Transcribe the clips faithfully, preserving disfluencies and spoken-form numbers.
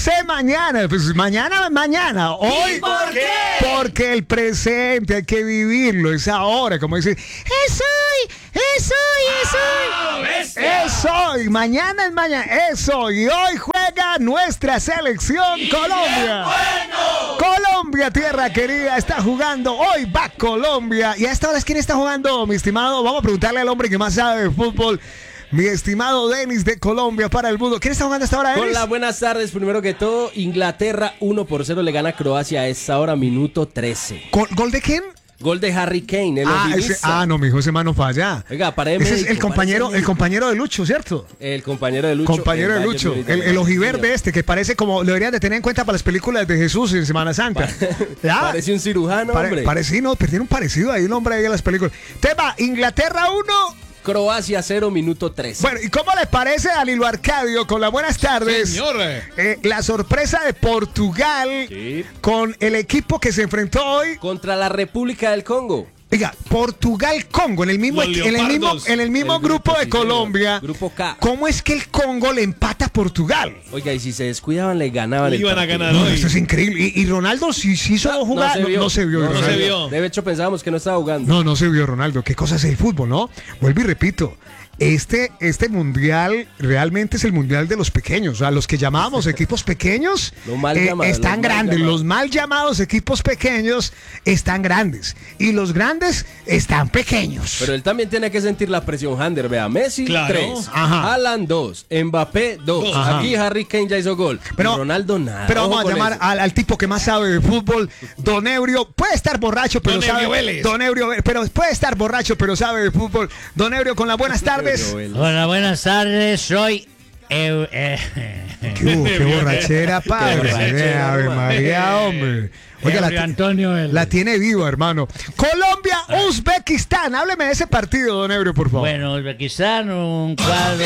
sé mañana. Pues mañana, mañana. Hoy. ¿Y por qué? Porque el presente hay que vivirlo. Es ahora, como dice. Es hoy, es hoy, es hoy. bestia! Es hoy. Mañana es mañana. Es hoy. Y hoy juega nuestra selección Colombia. ¡Bueno! Colombia, tierra querida, está jugando. Hoy va Colombia. ¿Y a esta hora quién está jugando, mi estimado? Vamos a preguntarle al hombre que más sabe de fútbol. Mi estimado Denis de Colombia para el mundo. ¿Quién está jugando a esta hora, Denis? Hola, buenas tardes. Primero que todo, Inglaterra uno por cero le gana a Croacia a esta hora, minuto trece. ¿Gol, gol de quién? Gol de Harry Kane, el Ah, ese, optimista. ah, no, mijo, ese mano falla. Oiga, paré Ese es médico, el compañero, parece el compañero de Lucho, ¿cierto? El compañero de Lucho. Compañero el de Bayern Lucho, Múnich. el, el ojiverde este, que parece como, lo deberían de tener en cuenta para las películas de Jesús en Semana Santa. ¿Ya? Parece un cirujano, Pare- hombre. Parece, no, perdieron parecido ahí el hombre ahí en las películas. Tema, Inglaterra uno. Croacia cero, minuto trece. Bueno, ¿y cómo le parece a Lilo Arcadio con las buenas tardes? Señor. Eh, la sorpresa de Portugal Sí. con el equipo que se enfrentó hoy. Contra la República del Congo. Oiga, Portugal-Congo, en el mismo, Los en el mismo, leopardos. en el mismo El grupo, grupo, de sí, señor. Colombia. Grupo K. ¿Cómo es que el Congo le empata a Portugal? Oiga, y si se descuidaban, le ganaban Le el iban a partido. ganar No, hoy. esto es increíble. Y, y Ronaldo sí, sí hizo dos jugadas. No, no se vio. No, Ronaldo. se vio. De hecho, pensábamos que no estaba jugando. No, no se vio Ronaldo. ¿Qué cosa es el fútbol, no? Vuelvo y repito. Este, este mundial realmente es el mundial de los pequeños. O sea, los que llamábamos equipos pequeños Los mal eh, llamados, están los mal grandes. llamados. Los mal llamados equipos pequeños están grandes. Y los grandes están pequeños. Pero él también tiene que sentir la presión, Hander. Vea, Messi Claro. tres, Ajá. Haaland dos, Mbappé dos. Ajá. Aquí Harry Kane ya hizo gol. Pero- y Ronaldo nada. Pero Ojo vamos a con llamar eso. al, al tipo que más sabe de fútbol, Don Ebrio. Puede estar borracho, pero Don sabe. Ebrio Vélez. Don Ebrio Vélez, pero puede estar borracho, pero sabe de fútbol. Don Ebrio, con las buenas tardes. Hola, buenas tardes, soy... eh, eh, ¿Qué, hubo? Qué borrachera, padre. borrachera, Ave hermano. María, hombre. Oiga, la, Ebrio ti- Antonio Vélez. la tiene viva, hermano. Colombia, Uzbekistán. Hábleme de ese partido, Don Ebrio, por favor. Bueno, Uzbekistán, un cuadro...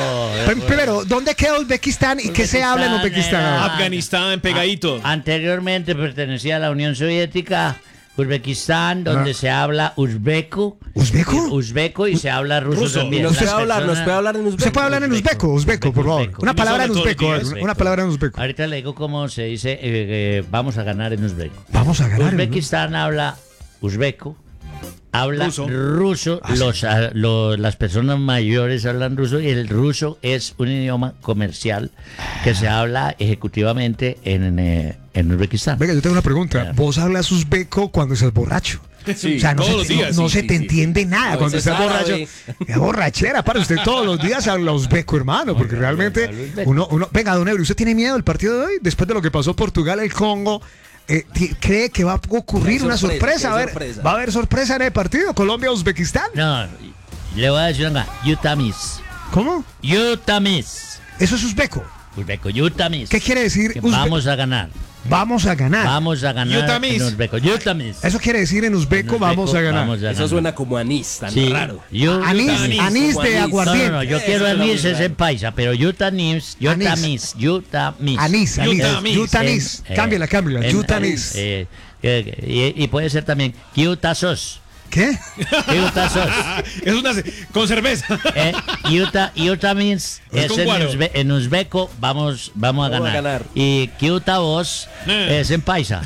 Pr- Primero, ¿dónde queda Uzbekistán y qué se habla en Uzbekistán? era- Afganistán pegadito. Anteriormente pertenecía a la Unión Soviética, Uzbekistán, donde Ah. se habla uzbeco. ¿Uzbeco? Y- Uzbeco y se habla ruso, Ruso. también. Y nos Las puede hablar, nos personas- puede hablar en uzbeco. ¿Usted puede hablar en uzbeco? Uzbeco, por favor. uzbeco. Una palabra en Todos los uzbeco. días. Una palabra en uzbeco. Ahorita le digo cómo se dice, eh, eh, vamos a ganar en uzbeco. Vamos a ganar. ¿no? Uzbekistán habla uzbeco, habla Ruso. ruso, Ah, sí. los, ah, lo- las personas mayores hablan ruso y el ruso es un idioma comercial que se habla ejecutivamente en, eh, en Uzbekistán. Venga, yo tengo una pregunta. Ya. Vos hablas uzbeco cuando estás borracho. Sí, O sea, no todos se, los días, no, no sí, se sí, te sí. entiende nada A cuando veces estás borracho. árabe. Es borrachera, para usted todos los días habla uzbeco, hermano, porque realmente hablo uzbeco. uno, uno, venga, don Ebro, ¿usted tiene miedo del partido de hoy? Después de lo que pasó Portugal, el Congo, eh, ti- ¿cree que va a ocurrir Hay una sorpresa, sorpresa? A hay ver, sorpresa. ¿va a haber sorpresa en el partido? Colombia-Uzbekistán. No, le voy a decir una, Yutamis. ¿Cómo? Yutamis. Eso es uzbeco. Uzbeco, Yutamis. ¿Qué quiere decir? Que uzbe- vamos a ganar. Vamos a ganar. Vamos a ganar Yutamis. en uzbeco. Yutamis. Eso quiere decir en uzbeco, En uzbeco, vamos a ganar. vamos a Eso ganar. suena como anís, tan Sí, raro. yo- Anís, Anís, anís como de anís. aguardiente. No, no, yo Eso quiero suena anís, muy es raro. en paisa, pero yutanis, yutamis, yutamis. Anís, anís. Yutamis. Yutanis. En- eh, Cámbiala, cámbiala. en- Yutanis. eh, eh, y, y puede ser también yutasos. ¿Qué? Yutasos. Es una ce- con cerveza. Eh, yuta, yutamis Es es con en, guaro. uzbe- en uzbeco, vamos, vamos a Vamos a ganar. ganar. Y yutavos Eh. es en paisa.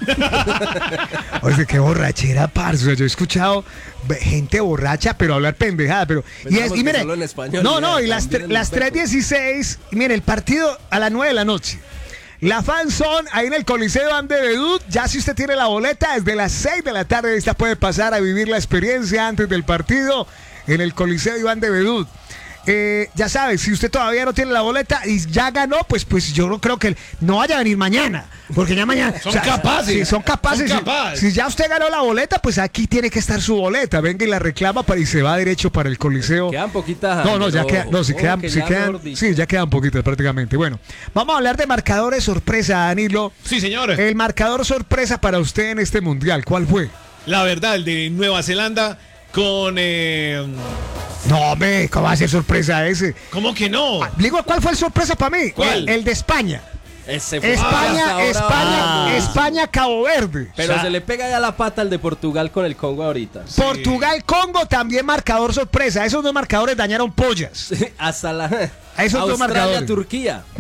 Oye, qué borrachera, parce. O sea, yo he escuchado ve- gente borracha, pero hablar pendejada. Pero, y, es, Pensamos y que mire, solo en español, no, y no, y también las, tre- en las uzbeco. tres dieciséis, mire, el partido a las nueve de la noche. La fan zone ahí en el Coliseo Ande Bedut. Ya si usted tiene la boleta, desde las seis de la tarde esta puede pasar a vivir la experiencia antes del partido en el Coliseo Iván de Bedut. Eh, ya sabes, si usted todavía no tiene la boleta y ya ganó, pues, pues yo no creo que no vaya a venir mañana, porque ya mañana Son capaces. sí, son capaces. Son Si- capaces. Si, ya usted ganó la boleta, pues aquí tiene que estar su boleta. Venga y la reclama para y se va derecho para el Coliseo. Quedan poquitas. No, no, ya Hander, queda, no, si ojo, quedan, que si ya, quedan, mejor dicho. sí, ya quedan poquitas prácticamente. Bueno, vamos a hablar de marcadores sorpresa, Danilo. Sí, señor. El marcador sorpresa para usted en este mundial, ¿cuál fue? La verdad, el de Nueva Zelanda con... eh, No, hombre, ¿cómo va a ser sorpresa ese? ¿Cómo que no? Digo, ¿cuál fue el sorpresa para mí? ¿Cuál? El de España. Ese fue hasta España, ahora España, va. España, Cabo Verde. Pero O sea, se le pega ya la pata al de Portugal con el Congo ahorita. Portugal, Congo, también marcador sorpresa. Esos dos marcadores dañaron pollas. Hasta la. Esos dos Australia, marcadores. Turquía. ¿Cuál?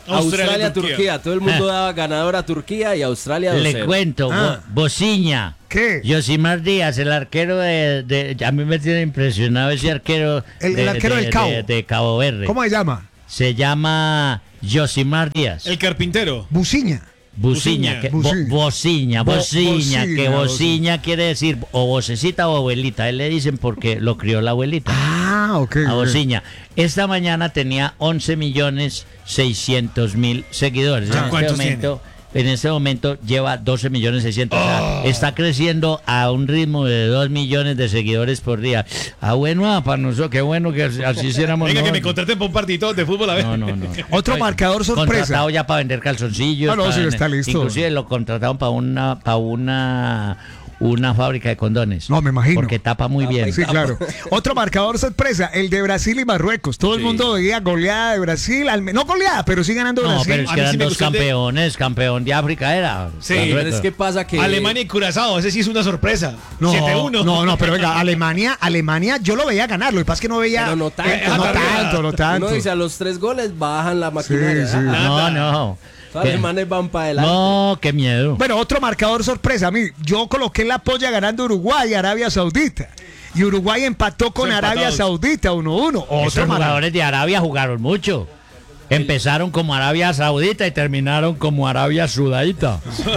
Australia, Australia, Turquía. Turquía. Todo el mundo daba ganador a Turquía y Australia dos Le cero. cuento, Ah. Bo- Bociña. ¿Qué? Yosimar Díaz, el arquero de, de- a mí me tiene impresionado ese arquero. El- el de, arquero de- del Cabo. De, de Cabo Verde. ¿Cómo se llama? Se llama Yosimar Díaz. El carpintero. Buciña. Buciña, Buciña. que, bo- Buciña. bociña, Bo- bociña, que bociña, bociña quiere decir o vocecita o abuelita. Él le dicen porque lo crió la abuelita. Ah, ok. A ok. Bociña. Esta mañana tenía once millones seiscientos mil seguidores. Ah, En este ¿cuántos momento, en este momento lleva doce millones seiscientos. O sea, Oh. está creciendo a un ritmo de dos millones de seguidores por día. Ah, bueno, ah, para nosotros, qué bueno que así así hiciéramos. Venga, que me nosotros. contraten para un partidito de fútbol a ver. No, no, no. Otro Oiga, marcador sorpresa. Contratado ya para vender calzoncillos. Ah, no, para sí, vender- está listo. Inclusive lo contrataron para una, para una, una fábrica de condones. No, me imagino. Porque tapa muy bien. Sí, claro. Otro marcador sorpresa, el de Brasil y Marruecos. Todo el Sí. mundo veía goleada de Brasil, al me- no goleada, pero sí ganando No, Brasil. pero es A que mí sí eran me dos gustó el de- campeones, campeón de África era. Sí, Marruecos. Pero es que pasa que Alemania y Curazao, ese sí es una sorpresa. No, siete uno. no, no, pero venga, Alemania, Alemania, yo lo veía ganar, lo que pasa es que no veía. Pero no tanto, eh, no no tanto, no tanto. uno dice a los tres goles bajan la maquinaria. sí. Ah, No, no. Los alemanes van para adelante. No, qué miedo. Bueno, otro marcador sorpresa. A mí, yo coloqué la polla ganando Uruguay y Arabia Saudita. Y Uruguay empató con Son Arabia empatados. Saudita uno uno. Otro Esos marcador. jugadores de Arabia jugaron mucho. Empezaron como Arabia Saudita y terminaron como Arabia Sudadita.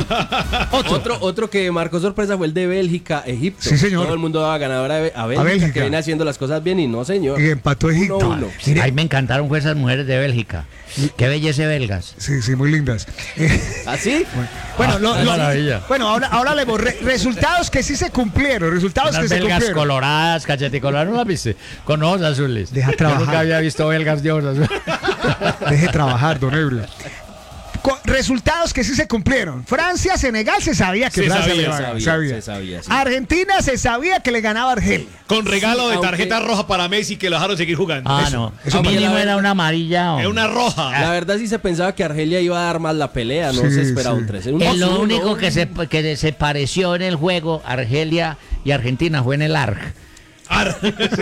Otro, otro que marcó sorpresa fue el de Bélgica, Egipto. Sí, señor. Todo el mundo daba ganador a, Be- a Bélgica, Bélgica. que viene haciendo las cosas bien y no, señor. Y empató Egipto. Uno, uno. Mire, Ay, me encantaron fue esas mujeres de Bélgica. Qué belleza belgas. sí, sí, muy lindas. Eh, ¿Así? bueno, lo- qué lo- maravilla. bueno, ahora, ahora le borré. Resultados que sí se cumplieron. Resultados Unas que se belgas cumplieron. coloradas, cacheticolaradas, ¿no las viste? Con ojos azules. Deja Yo trabajar. nunca había visto belgas de ojos azules. Deje trabajar, don Ebrio. Co- Resultados que sí se cumplieron. Francia, Senegal se sabía que Se Francia sabía, le iba a ganar, sabía, se sabía, sí. Argentina se sabía que le ganaba a Argelia. Con regalo Sí, de aunque- tarjeta roja para Messi que lo dejaron seguir jugando. Ah, Eso. no. eso Mínimo para- era una amarilla. Es hombre. una roja. La verdad sí se pensaba que Argelia iba a dar más la pelea, no Sí, se esperaba sí. un tres. Es lo único que se, que se pareció en el juego, Argelia y Argentina, fue en el A R G. Ar-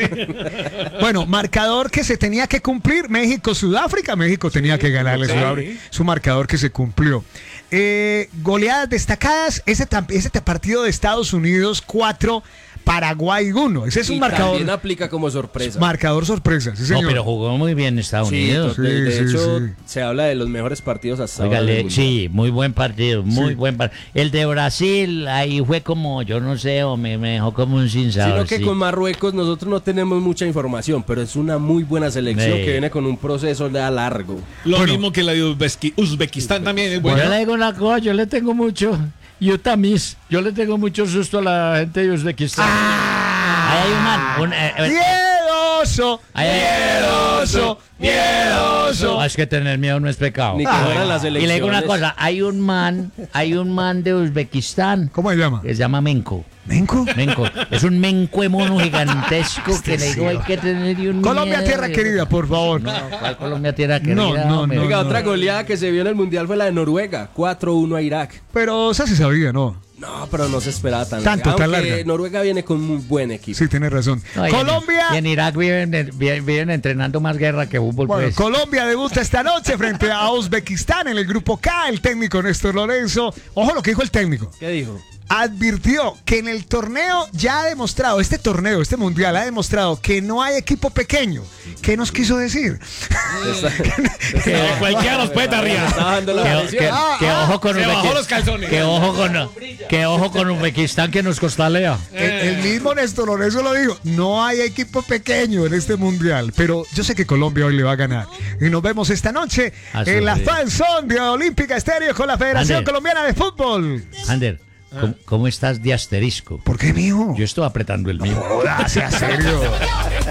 Bueno, marcador que se tenía que cumplir. México, Sudáfrica. México tenía que ganarle a ok. Sudáfrica. Su marcador que se cumplió. Eh, goleadas destacadas. Ese, tam- ese te- partido de Estados Unidos cuatro, Paraguay uno. Ese es un Y marcador. también aplica como sorpresa. Marcador sorpresa. Sí, No, señor. pero jugó muy bien Estados Sí, Unidos. to- de, de Sí, sí, hecho, sí. se habla de los mejores partidos hasta ahora. Óigale, del Mundial. sí, muy buen partido, muy Sí. buen partido. El de Brasil, ahí fue como, yo no sé, o me, me dejó como un sin sabor. Sino que sí. con Marruecos nosotros no tenemos mucha información, pero es una muy buena selección Sí. que viene con un proceso ya largo. Lo Bueno. mismo que la de Uzbeki- Uzbekistán también es Yo buena. le digo una cosa, yo le tengo mucho, yo también, yo le tengo mucho susto a la gente de Uzbekistán. Ahí hay un man, un, eh, eh, Miedoso. ahí hay- Miedoso. Miedoso. No, es que tener miedo no es pecado. Ni que Ah. fueran las Y elecciones. le digo una cosa, hay un man, hay un man de Uzbekistán ¿Cómo se llama? que se llama Menko. ¿Menco? Menko, es un menco mono gigantesco que le digo hay que tener un Colombia, miedo, tierra Dios. querida, por favor. No, ¿cuál Colombia tierra querida? No, no, hombre? no. Oiga, otra goleada que se vio en el Mundial fue la de Noruega, cuatro uno a Irak. Pero esa se sabía, ¿no? No, pero no se esperaba tan Tanto, larga. tan Aunque larga. Noruega viene con un buen equipo. Sí, tienes razón. No, y en- Colombia. Y en Irak viven, viven, viven entrenando más guerra que fútbol. Bueno, Pues. Colombia debuta esta noche frente a Uzbekistán en el grupo K. El técnico Néstor Lorenzo. Ojo lo que dijo el técnico. ¿Qué dijo? Advirtió que en el torneo ya ha demostrado, este torneo, este mundial ha demostrado que no hay equipo pequeño. ¿Qué nos quiso decir? Que, Cualquiera nos puede tarriar. Está bajando la que- presión. que- Ah, que ojo con Se bajó Uzbeki- los calzones. Que ojo con, que ojo con Uzbekistán que nos costalea. El, el mismo Néstor Lorenzo lo dijo. No hay equipo pequeño en este mundial. Pero yo sé que Colombia hoy le va a ganar. Y nos vemos esta noche Así en la es. Fan Zone de Olímpica Estéreo con la Federación Ander. Colombiana de Fútbol. Ander, ¿cómo, cómo estás de asterisco? ¿Por qué, mijo? Yo estoy apretando el mío. Joda, sea serio.